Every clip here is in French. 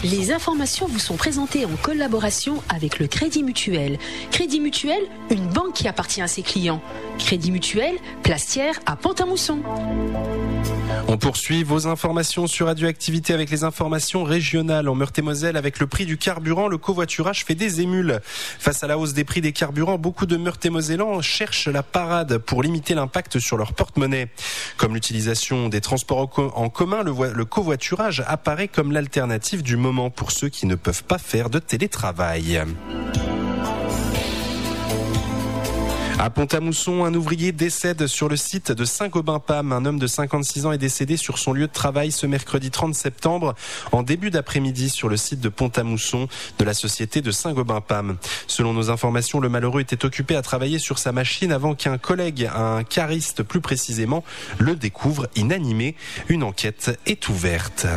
Les informations vous sont présentées en collaboration avec le Crédit Mutuel. Crédit Mutuel, une banque qui appartient à ses clients. Crédit Mutuel, Plastière à Pont-à-Mousson. On poursuit vos informations sur Radioactivité avec les informations régionales. En Meurthe-et-Moselle, avec le prix du carburant, le covoiturage fait des émules. Face à la hausse des prix des carburants, beaucoup de Meurthe-et-Mosellans cherchent la parade pour limiter l'impact sur leur porte-monnaie. Comme l'utilisation des transports en commun, le covoiturage apparaît comme l'alternative du moment pour ceux qui ne peuvent pas faire de télétravail. À Pont-à-Mousson, un ouvrier décède sur le site de Saint-Gobain-Pam. Un homme de 56 ans est décédé sur son lieu de travail ce mercredi 30 septembre, en début d'après-midi, sur le site de Pont-à-Mousson de la société de Saint-Gobain-Pam. Selon nos informations, le malheureux était occupé à travailler sur sa machine avant qu'un collègue, un cariste plus précisément, le découvre inanimé. Une enquête est ouverte.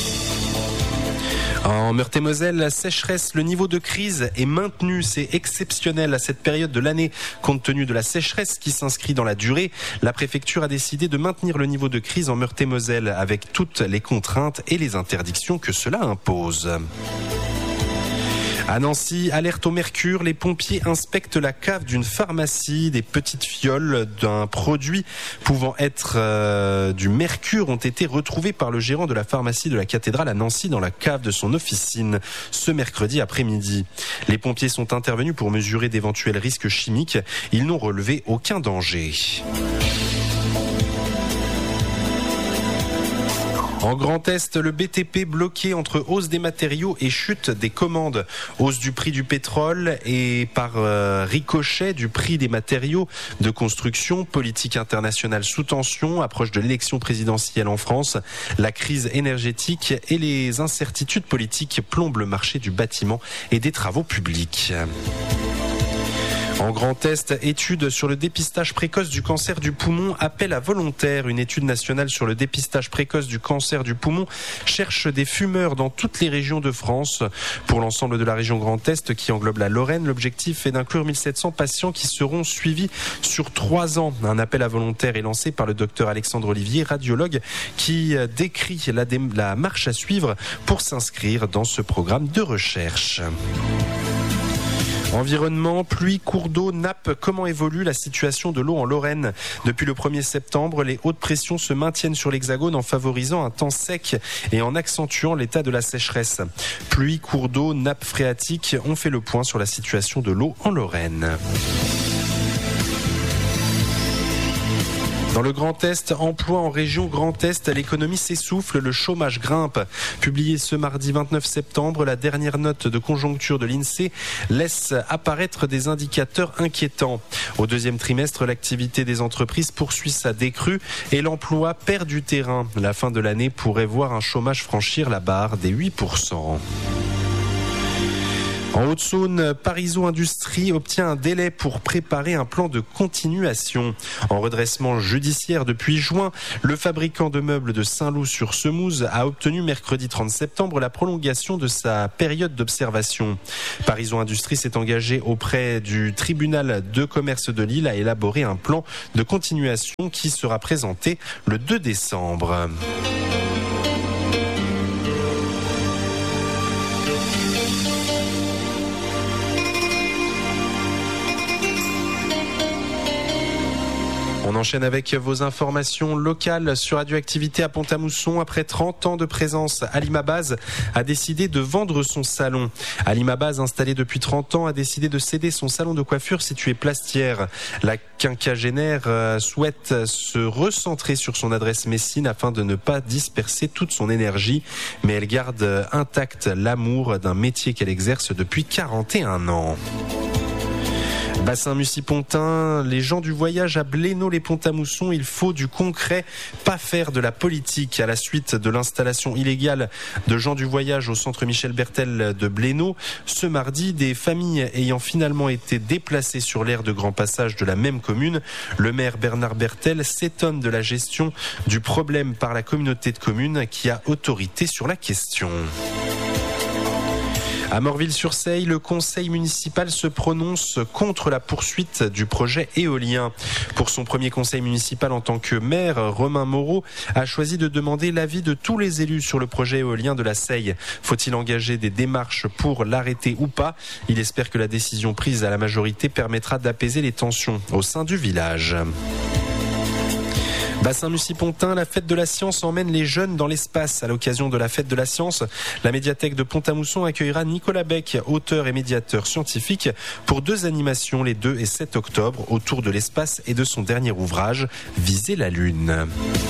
En Meurthe-et-Moselle, la sécheresse, le niveau de crise est maintenu. C'est exceptionnel à cette période de l'année. Compte tenu de la sécheresse qui s'inscrit dans la durée, la préfecture a décidé de maintenir le niveau de crise en Meurthe-et-Moselle avec toutes les contraintes et les interdictions que cela impose. À Nancy, alerte au mercure, les pompiers inspectent la cave d'une pharmacie. Des petites fioles d'un produit pouvant être du mercure ont été retrouvées par le gérant de la pharmacie de la cathédrale à Nancy dans la cave de son officine ce mercredi après-midi. Les pompiers sont intervenus pour mesurer d'éventuels risques chimiques. Ils n'ont relevé aucun danger. En Grand Est, le BTP bloqué entre hausse des matériaux et chute des commandes. Hausse du prix du pétrole et par ricochet du prix des matériaux de construction. Politique internationale sous tension, approche de l'élection présidentielle en France. La crise énergétique et les incertitudes politiques plombent le marché du bâtiment et des travaux publics. En Grand Est, étude sur le dépistage précoce du cancer du poumon, appel à volontaires. Une étude nationale sur le dépistage précoce du cancer du poumon cherche des fumeurs dans toutes les régions de France. Pour l'ensemble de la région Grand Est qui englobe la Lorraine, l'objectif est d'inclure 1700 patients qui seront suivis sur 3 ans. Un appel à volontaires est lancé par le docteur Alexandre Olivier, radiologue, qui décrit la marche à suivre pour s'inscrire dans ce programme de recherche. Environnement, pluie, cours d'eau, nappe, comment évolue la situation de l'eau en Lorraine ? Depuis le 1er septembre, les hautes pressions se maintiennent sur l'Hexagone en favorisant un temps sec et en accentuant l'état de la sécheresse. Pluie, cours d'eau, nappe phréatique, on fait le point sur la situation de l'eau en Lorraine. Dans le Grand Est, emploi en région Grand Est, l'économie s'essouffle, le chômage grimpe. Publié ce mardi 29 septembre, la dernière note de conjoncture de l'INSEE laisse apparaître des indicateurs inquiétants. Au deuxième trimestre, l'activité des entreprises poursuit sa décrue et l'emploi perd du terrain. La fin de l'année pourrait voir un chômage franchir la barre des 8%. En Haute-Saône, Parizeau Industrie obtient un délai pour préparer un plan de continuation. En redressement judiciaire depuis juin, le fabricant de meubles de Saint-Loup-sur-Semouse a obtenu mercredi 30 septembre la prolongation de sa période d'observation. Parizeau Industrie s'est engagé auprès du tribunal de commerce de Lille à élaborer un plan de continuation qui sera présenté le 2 décembre. On enchaîne avec vos informations locales sur Radioactivité à Pont-à-Mousson. Après 30 ans de présence, Alimabase a décidé de vendre son salon. Alimabase, installé depuis 30 ans, a décidé de céder son salon de coiffure situé Plastière. La quinquagénaire souhaite se recentrer sur son adresse Messine afin de ne pas disperser toute son énergie. Mais elle garde intact l'amour d'un métier qu'elle exerce depuis 41 ans. Bassin Mussy-Pontin, les gens du voyage à Blénaud-les-Pont-à-Mousson, il faut du concret, pas faire de la politique. À la suite de l'installation illégale de gens du voyage au centre Michel Bertel de Blénaud, ce mardi, des familles ayant finalement été déplacées sur l'aire de grand passage de la même commune, le maire Bernard Bertel s'étonne de la gestion du problème par la communauté de communes qui a autorité sur la question. À Morville-sur-Seille, le conseil municipal se prononce contre la poursuite du projet éolien. Pour son premier conseil municipal en tant que maire, Romain Moreau a choisi de demander l'avis de tous les élus sur le projet éolien de la Seille. Faut-il engager des démarches pour l'arrêter ou pas ? Il espère que la décision prise à la majorité permettra d'apaiser les tensions au sein du village. Bassin-Mussy-Pontin, la fête de la science emmène les jeunes dans l'espace. À l'occasion de la fête de la science, la médiathèque de Pont-à-Mousson accueillera Nicolas Beck, auteur et médiateur scientifique, pour 2 animations les 2 et 7 octobre autour de l'espace et de son dernier ouvrage, Viser la Lune.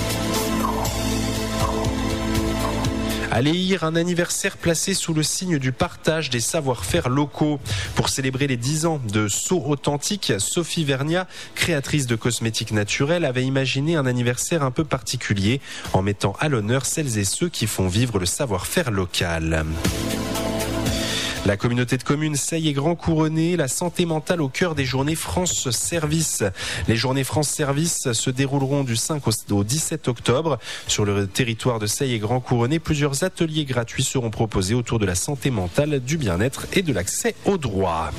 À Léhir, un anniversaire placé sous le signe du partage des savoir-faire locaux. Pour célébrer les 10 ans de Seau Authentique, Sophie Vernia, créatrice de cosmétiques naturels, avait imaginé un anniversaire un peu particulier en mettant à l'honneur celles et ceux qui font vivre le savoir-faire local. La communauté de communes Seille et Grand Couronné, la santé mentale au cœur des journées France Service. Les journées France Service se dérouleront du 5 au 17 octobre. Sur le territoire de Seille et Grand Couronné, plusieurs ateliers gratuits seront proposés autour de la santé mentale, du bien-être et de l'accès aux droits.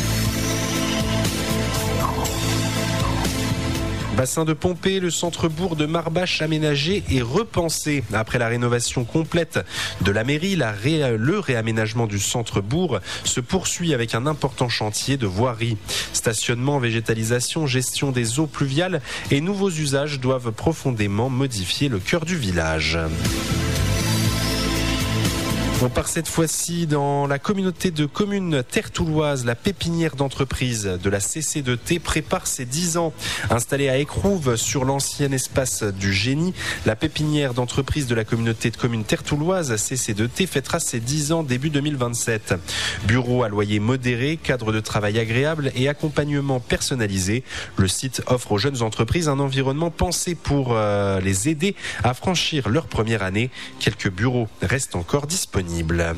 Bassin de Pompée, le centre-bourg de Marbache aménagé et repensé. Après la rénovation complète de la mairie, le réaménagement du centre-bourg se poursuit avec un important chantier de voirie. Stationnement, végétalisation, gestion des eaux pluviales et nouveaux usages doivent profondément modifier le cœur du village. On part cette fois-ci dans la communauté de communes tertouloise. La pépinière d'entreprise de la CC2T prépare ses 10 ans. Installée à Écrouves sur l'ancien espace du Génie, la pépinière d'entreprise de la communauté de communes tertouloise CC2T fêtera ses 10 ans début 2027. Bureau à loyer modéré, cadre de travail agréable et accompagnement personnalisé. Le site offre aux jeunes entreprises un environnement pensé pour les aider à franchir leur première année. Quelques bureaux restent encore disponibles.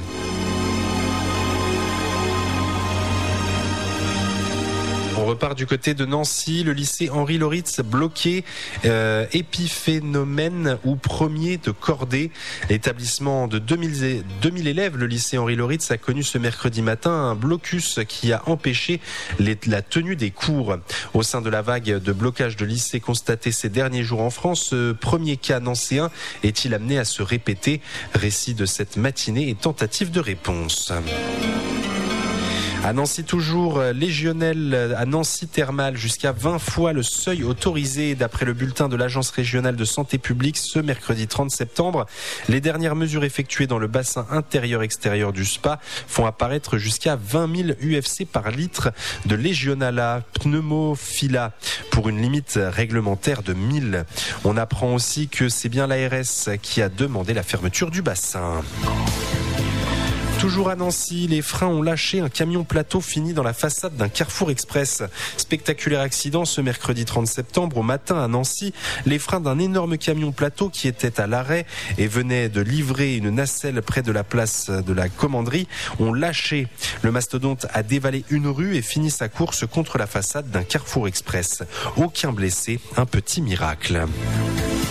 On repart du côté de Nancy, le lycée Henri Loritz bloqué, épiphénomène ou premier de cordée. L'établissement de 2000 élèves, le lycée Henri Loritz, a connu ce mercredi matin un blocus qui a empêché la tenue des cours. Au sein de la vague de blocage de lycées constatée ces derniers jours en France, ce premier cas nancéen est-il amené à se répéter ? Récit de cette matinée et tentative de réponse. À Nancy toujours, légionnelle à Nancy thermale, jusqu'à 20 fois le seuil autorisé d'après le bulletin de l'Agence régionale de santé publique ce mercredi 30 septembre. Les dernières mesures effectuées dans le bassin intérieur-extérieur du spa font apparaître jusqu'à 20 000 UFC par litre de Legionella pneumophila pour une limite réglementaire de 1000. On apprend aussi que c'est bien l'ARS qui a demandé la fermeture du bassin. Toujours à Nancy, les freins ont lâché, un camion plateau fini dans la façade d'un Carrefour Express. Spectaculaire accident ce mercredi 30 septembre au matin à Nancy. Les freins d'un énorme camion plateau qui était à l'arrêt et venait de livrer une nacelle près de la place de la Commanderie ont lâché. Le mastodonte a dévalé une rue et fini sa course contre la façade d'un Carrefour Express. Aucun blessé, un petit miracle.